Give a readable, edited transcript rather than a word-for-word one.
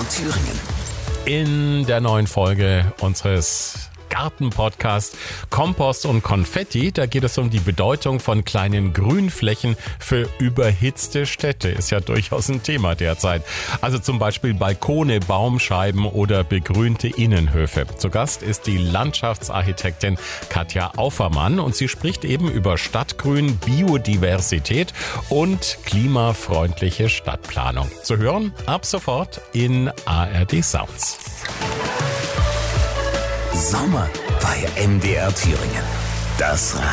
Thüringen. In der neuen Folge unseres Garten-Podcast Kompost und Konfetti, da geht es um die Bedeutung von kleinen Grünflächen für überhitzte Städte. Ist ja durchaus ein Thema derzeit. Also zum Beispiel Balkone, Baumscheiben oder begrünte Innenhöfe. Zu Gast ist die Landschaftsarchitektin Katja Aufermann und sie spricht eben über Stadtgrün, Biodiversität und klimafreundliche Stadtplanung. Zu hören ab sofort in ARD Sounds. Sommer bei MDR Thüringen. Das